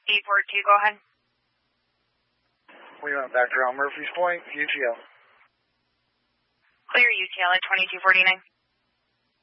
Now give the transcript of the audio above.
842, go ahead. We went back around Murphy's Point, UTL. Clear UTL at 2249.